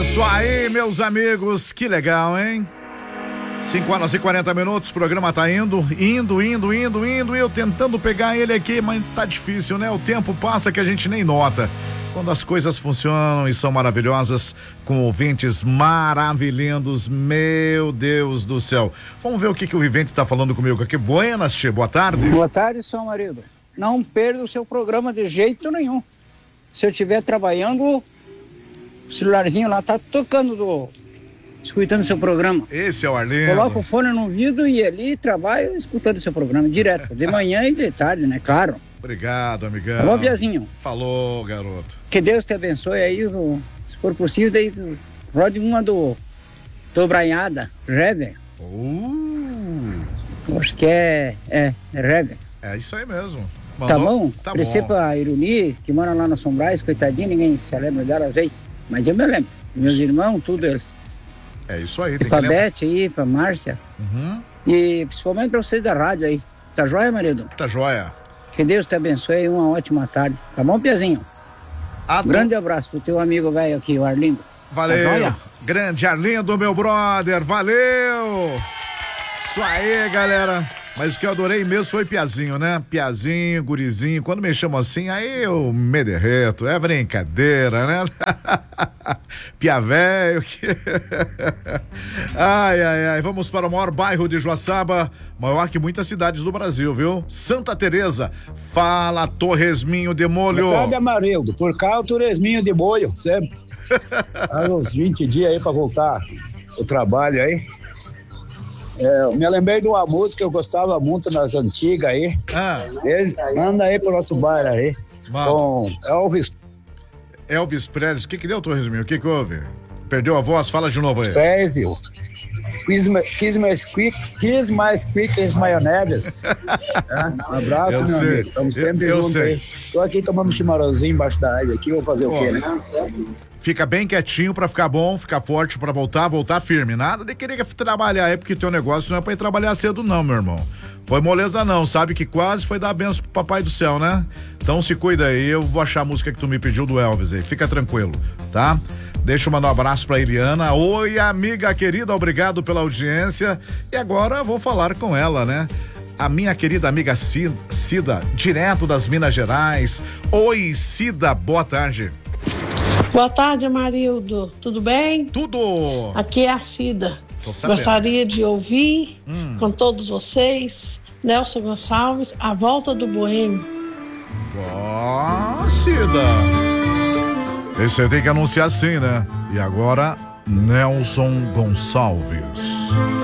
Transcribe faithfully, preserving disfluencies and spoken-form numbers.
Isso aí, meus amigos, que legal, hein? cinco horas e quarenta minutos, o programa tá indo, indo, indo, indo, indo, eu tentando pegar ele aqui, mas tá difícil, né? O tempo passa que a gente nem nota. Quando as coisas funcionam e são maravilhosas, com ouvintes maravilhindos, meu Deus do céu. Vamos ver o que, que o Vivente tá falando comigo aqui. Buenas, tia, boa tarde. Boa tarde, seu marido. Não perda o seu programa de jeito nenhum. Se eu estiver trabalhando, o celularzinho lá tá tocando, do, escutando o seu programa. Esse é o Arlindo. Coloca o fone no ouvido e ali trabalho escutando o seu programa direto, de manhã e de tarde, né? Claro. Obrigado, amigão. Falou, Biazinho. Falou, garoto. Que Deus te abençoe aí, se for possível, daí rode uma do Dobranhada, Rever. Uh. Acho que é, é, é Rever. É isso aí mesmo. Mandou? Tá bom? Tá Crescer bom. Pra Iruni, que mora lá no São Brás, coitadinho, ninguém se lembra dela às vezes, mas eu me lembro. Meus irmãos, tudo eles. É isso aí. E pra Beth aí, pra Márcia. Uhum. E principalmente pra vocês da rádio aí. Tá joia, marido? Tá joia. Que Deus te abençoe e uma ótima tarde. Tá bom, Piazinho? Ah, um grande abraço pro teu amigo velho aqui, o Arlindo. Valeu. Tá grande Arlindo, meu brother. Valeu. Isso aí, galera. Mas o que eu adorei mesmo foi Piazinho, né? Piazinho, gurizinho. Quando me chamam assim, aí eu me derreto. É brincadeira, né? Pia velho. Que... ai, ai, ai. Vamos para o maior bairro de Joaçaba, maior que muitas cidades do Brasil, viu? Santa Teresa. Fala, Torresminho de Molho. Boa tarde, Amarildo. Por cá, o Torresminho de Molho, sempre. Faz uns vinte dias aí pra voltar o trabalho aí. É, eu me lembrei de uma música que eu gostava muito nas antigas aí. Ah. Ele, manda aí pro nosso bairro aí. Mano. Com Elvis. Elvis Presley. O que que deu, Torresminho? O que que houve? Perdeu a voz? Fala de novo aí. Presley. Kiss my, kiss my quick, kiss mais quick as maioneses. É, um abraço, eu meu sei. amigo. Estamos sempre eu, eu juntos sei. aí. Tô aqui tomando um chimarrãozinho embaixo da água aqui, vou fazer Pô, o quê, né? Fica bem quietinho pra ficar bom, ficar forte pra voltar, voltar firme. Nada de querer trabalhar aí, porque teu negócio não é pra ir trabalhar cedo não, meu irmão. Foi moleza não, sabe que quase foi dar benção pro papai do céu, né? Então se cuida aí, eu vou achar a música que tu me pediu do Elvis aí, fica tranquilo, tá? Deixa eu mandar um abraço pra Eliana. Oi, amiga querida, obrigado pela audiência. E agora vou falar com ela, né? A minha querida amiga Cida, direto das Minas Gerais. Oi, Cida, boa tarde. Boa tarde, Amarildo. Tudo bem? Tudo. Aqui é a Cida. Gostaria de ouvir hum. com todos vocês, Nelson Gonçalves, A Volta do Boêmio. Ó, oh, Cida. Esse aí tem que anunciar assim, né? E agora, Nelson Gonçalves.